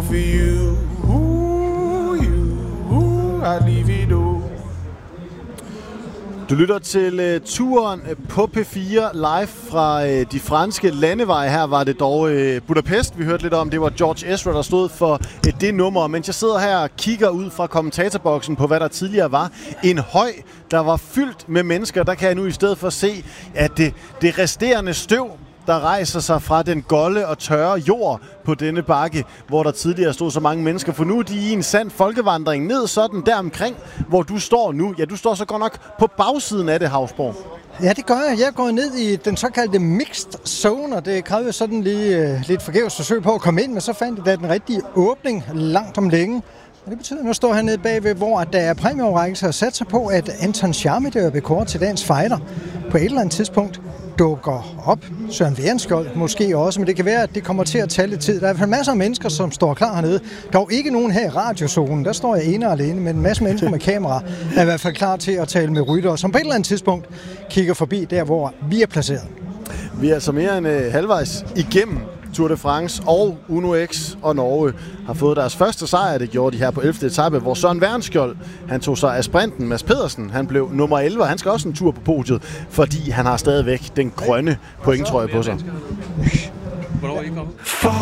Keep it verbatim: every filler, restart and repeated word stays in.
for you. Ooh, you, ooh, I leave it all. Du lytter til uh, turen på P fire live fra uh, de franske landeveje. Her var det dog uh, Budapest, vi hørte lidt om. Det var George Ezra, der stod for uh, det nummer. Mens jeg sidder her og kigger ud fra kommentatorboksen på, hvad der tidligere var en høj, der var fyldt med mennesker, der kan jeg nu i stedet for se, at det, det resterende støv, der rejser sig fra den golde og tørre jord på denne bakke, hvor der tidligere stod så mange mennesker. For nu er de i en sand folkevandring ned sådan der omkring, hvor du står nu. Ja, du står så godt nok på bagsiden af det, Hausborg. Ja, det gør jeg. Jeg er gået ned i den såkaldte mixed zone, og det krævede sådan lige uh, lidt forgæves forsøg på at komme ind, men så fandt jeg da den rigtige åbning langt om længe. Og det betyder, at nu står jeg hernede bagved, hvor der er præmieoverrækkelse og sat sig på, at Anton Scherme, der er bekåret til dagens fighter, på et eller andet tidspunkt dukker op. Søren Værenskjold måske også, men det kan være, at det kommer til at tage lidt tid. Der er i hvert fald masser af mennesker, som står klar hernede. Dog ikke nogen her i radiozonen. Der står jeg ene og alene, men en masse mennesker med kamera er i hvert fald klar til at tale med ryttere, som på et eller andet tidspunkt kigger forbi der, hvor vi er placeret. Vi er altså mere end øh, halvvejs igennem Tour de France, og Uno X og Norge har fået deres første sejr. Det gjorde de her på ellevte etape, hvor Søren Værenskjold, han tog sig af sprinten. Mads Pedersen, han blev nummer elleve, han skal også en tur på podiet, fordi han har stadigvæk den grønne pointtrøje på sig. Hvornår er I kommet?